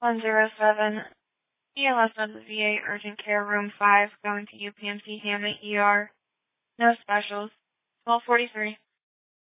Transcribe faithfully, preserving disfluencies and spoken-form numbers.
one zero seven, E L S of the V A Urgent Care Room five, going to U P M C Hammett E R. No specials. twelve forty-three.